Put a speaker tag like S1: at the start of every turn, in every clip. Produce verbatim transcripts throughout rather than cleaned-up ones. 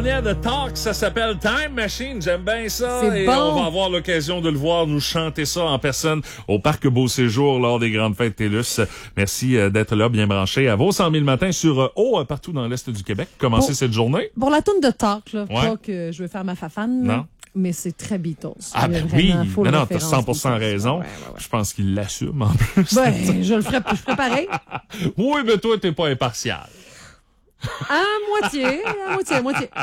S1: De Talk, ça s'appelle Time Machine, j'aime bien ça.
S2: C'est
S1: et
S2: bon.
S1: On va avoir l'occasion de le voir nous chanter ça en personne au Parc Beau Séjour lors des grandes fêtes TELUS. Merci euh, d'être là, bien branché à vos cent mille matins sur euh, haut, euh, partout dans l'Est du Québec. Commencez
S2: Pour-
S1: cette journée.
S2: Pour la tourne de Talk, là,
S1: Ouais.
S2: pas que je veux faire ma fafane, là,
S1: Non.
S2: mais c'est très Beatles.
S1: Ah
S2: Il y a
S1: ben
S2: vraiment
S1: oui,
S2: full
S1: non, non, t'as
S2: référence
S1: cent pour cent
S2: Beatles.
S1: raison.
S2: Ouais, ouais, ouais.
S1: Je pense qu'il l'assume en plus.
S2: Ben, je le ferai, je ferai pareil.
S1: Oui, mais toi, t'es pas impartial.
S2: À moitié, à moitié, à moitié.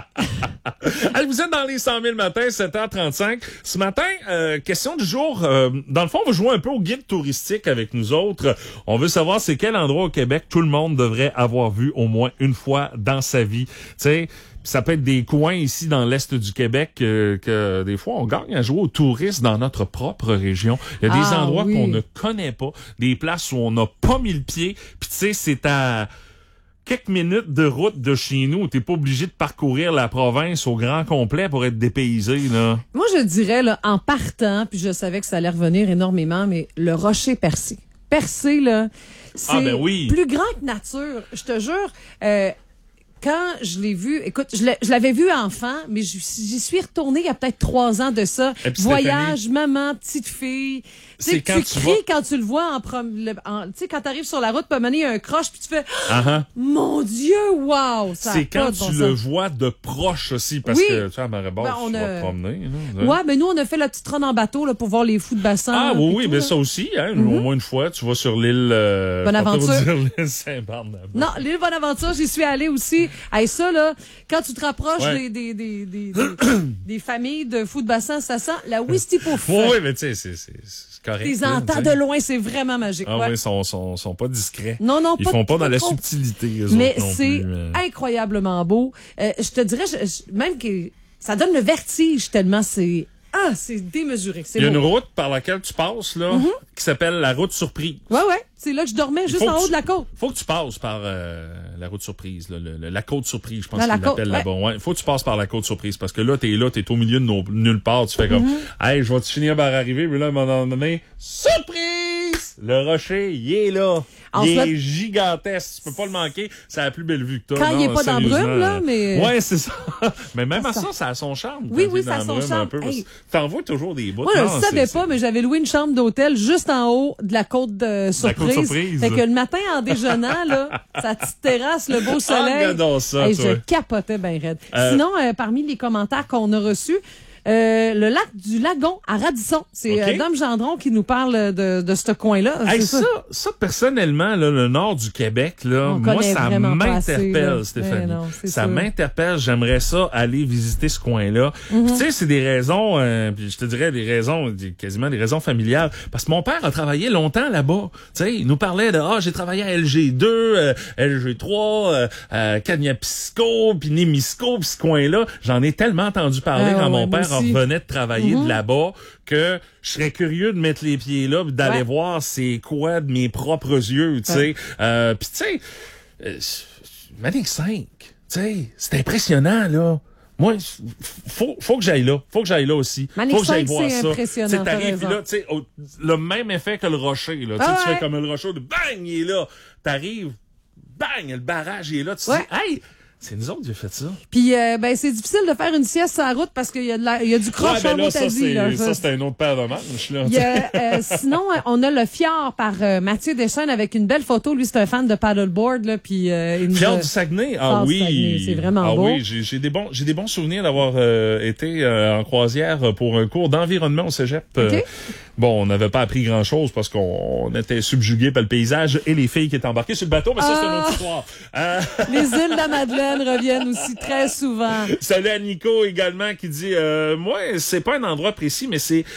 S1: Allez, vous êtes dans les cent mille matins, sept heures trente-cinq. Ce matin, euh, question du jour. Euh, dans le fond, on va jouer un peu au guide touristique avec nous autres. On veut savoir c'est quel endroit au Québec tout le monde devrait avoir vu au moins une fois dans sa vie. Tu sais, ça peut être des coins ici dans l'Est du Québec euh, que des fois on gagne à jouer aux touristes dans notre propre région. Il y a des
S2: Ah,
S1: endroits
S2: oui.
S1: qu'on ne connaît pas, des places où on n'a pas mis le pied. Puis tu sais, c'est à quelques minutes de route de chez nous. T'es pas obligé de parcourir la province au grand complet pour être dépaysé, là.
S2: Moi, je dirais, là, en partant, puis je savais que ça allait revenir énormément, mais le rocher percé. Percé, là, c'est
S1: Ah, ben oui.
S2: plus grand que nature. Je te jure, euh, quand je l'ai vu, écoute, je l'ai- je l'avais vu enfant, mais j'y j'y suis retournée il y a peut-être trois ans de ça.
S1: Et puis,
S2: Voyage,
S1: Stéphanie,
S2: maman, petite fille. Tu
S1: c'est
S2: sais,
S1: quand
S2: tu
S1: tu
S2: cries
S1: vas-
S2: quand tu le vois en prom... le- en- tu sais, quand t'arrives sur la route, puis à un moment donné, il y a un croche, puis tu fais,
S1: Ah, ah.
S2: mon Dieu, wow! Ça a
S1: C'est
S2: pas
S1: quand
S2: de bon
S1: tu
S2: sens.
S1: le vois de proche aussi, parce
S2: Oui.
S1: que, tu sais, à Maribor,
S2: Ben, on
S1: tu vas
S2: a-
S1: te promener, là.
S2: Ouais, mais nous, on a fait la petite run en bateau, là, pour voir les fous de bassin.
S1: Ah,
S2: là,
S1: oui,
S2: puis
S1: oui,
S2: tout,
S1: mais
S2: là.
S1: ça aussi, hein, au moins une fois, tu vas sur l'île... Euh,
S2: Bonaventure.
S1: pas trop dire l'île Saint-Barnabas.
S2: Non, l'île Bonaventure, j'y suis allée aussi. Hey, ça, là, quand tu te rapproches
S1: Ouais.
S2: des, des, des, des, des, des familles de fous de bassin, ça sent la Wistipouf.
S1: Oui, oui, mais tu sais, c'est, c'est, c'est correct.
S2: Tu les
S1: là,
S2: entends
S1: tu sais.
S2: de loin, c'est vraiment magique.
S1: Ah
S2: ouais.
S1: oui, ils sont, sont, sont pas discrets.
S2: Non, non,
S1: Ils
S2: pas
S1: font pas
S2: pas
S1: dans la
S2: trop.
S1: subtilité, eux
S2: Mais
S1: autres non
S2: c'est
S1: plus, euh.
S2: incroyablement beau. Euh, je te dirais, je- je- même que ça donne le vertige tellement c'est... Ah, c'est démesuré. C'est
S1: Il y a
S2: beau.
S1: une route par laquelle tu passes, là, qui s'appelle la route surprise.
S2: Ouais, ouais. C'est là que je dormais, juste
S1: Faut
S2: en
S1: que
S2: haut
S1: tu-
S2: de la côte.
S1: Faut que tu passes par euh, la route surprise, là, le- le- la côte surprise, je pense
S2: Dans la
S1: qu'ils l'appellent
S2: côte,
S1: là-bas. Ouais. Faut que tu passes par la côte surprise parce que là, t'es là, t'es au milieu de no- nulle part. Tu fais comme,
S2: Mm-hmm.
S1: hey, je vais-tu finir par arriver? Mais là, à un moment donné, surprise! Le rocher, il est là.
S2: En
S1: il
S2: fait-
S1: est gigantesque. Tu peux pas le manquer. C'est la plus belle vue que t'as.
S2: Quand
S1: Non,
S2: il est pas dans la brume,
S1: sérieusement.
S2: là, mais-
S1: Ouais, c'est ça. Mais même à
S2: Ça-
S1: ça, ça a son charme.
S2: Oui,
S1: quand
S2: oui,
S1: t'es
S2: ça a
S1: dans
S2: son
S1: la brume
S2: charme.
S1: un peu, parce
S2: Hey.
S1: que T'en vois toujours des bouts.
S2: Moi, je
S1: Non,
S2: le savais
S1: c'est-
S2: pas, mais j'avais loué une chambre d'hôtel juste en haut de la côte de surprise.
S1: côte surprise.
S2: Fait que le matin, en déjeunant, là, sa petite terrasse, le beau soleil.
S1: regarde donc ça,
S2: Hey,
S1: toi.
S2: je capotais bien raide.
S1: Euh,
S2: Sinon, euh, parmi les commentaires qu'on a reçus, euh, le lac du Lagon à Radisson. C'est
S1: OK.
S2: euh, Dom Gendron qui nous parle de, de ce coin-là.
S1: Hey,
S2: C'est
S1: ça, ça, personnellement, là, le nord du Québec, là,
S2: On
S1: moi,
S2: connaît
S1: ça
S2: vraiment pas assez,
S1: m'interpelle,
S2: là.
S1: Stéphanie.
S2: Eh non, c'est
S1: ça
S2: sûr.
S1: m'interpelle. J'aimerais ça aller visiter ce coin-là. Puis, tu sais, c'est des raisons, euh, puis je te dirais des raisons, des- quasiment des raisons familiales. Parce que mon père a travaillé longtemps là-bas. Tu sais, il nous parlait de, ah, j'ai travaillé à L G deux, euh, L G trois, euh, euh, Kaniapisco, puis Némisco, puis ce coin-là. J'en ai tellement entendu parler
S2: Ah,
S1: quand
S2: ouais,
S1: mon
S2: moi
S1: père
S2: aussi.
S1: revenait de travailler de là-bas que je serais curieux de mettre les pieds là, puis d'aller
S2: Ouais.
S1: voir c'est quoi de mes propres yeux, tu sais.
S2: Ouais.
S1: Euh, puis tu sais, euh, Manic cinq, tu sais, c'est impressionnant, là. Moi, f- faut, faut que j'aille là. Faut que j'aille là aussi.
S2: Manic
S1: faut que j'aille
S2: cinq,
S1: voir
S2: c'est
S1: ça.
S2: impressionnant,
S1: Tu sais,
S2: t'as
S1: t'arrives,
S2: raison.
S1: puis là, tu sais, au- le même effet que le rocher, là. Tu sais,
S2: Ah
S1: tu
S2: ouais.
S1: fais comme le rocher, de bang, il est là. T'arrives, bang, le barrage, il est là. Tu te
S2: Ouais.
S1: dis, hey, c'est nous autres qui avons fait ça.
S2: Puis, euh, ben, c'est difficile de faire une sieste sur la route parce qu'il y a, de la, il y a du croche
S1: Ouais,
S2: en
S1: ben là, ça,
S2: Montasie,
S1: c'est,
S2: là.
S1: ça, c'est un autre paire de manches, là.
S2: Il y a, euh, sinon, euh, on a le Fjord par euh, Mathieu Deschênes avec une belle photo. Lui, c'est un fan de paddleboard, là, puis euh, il nous
S1: Fjord
S2: a-
S1: du Saguenay, ah
S2: Fjord du
S1: oui,
S2: Saguenay, c'est vraiment
S1: ah
S2: beau.
S1: oui, j'ai, j'ai des bons, j'ai des bons souvenirs d'avoir euh, été euh, en croisière pour un cours d'environnement au cégep. Euh,
S2: OK.
S1: bon, on n'avait pas appris grand chose parce qu'on était subjugués par le paysage et les filles qui étaient embarquées sur le bateau, mais ça c'est une
S2: Ah.
S1: autre histoire. Euh,
S2: Les îles de la Madeleine reviennent aussi très souvent.
S1: Salut à Nico également qui dit euh, moi c'est pas un endroit précis mais c'est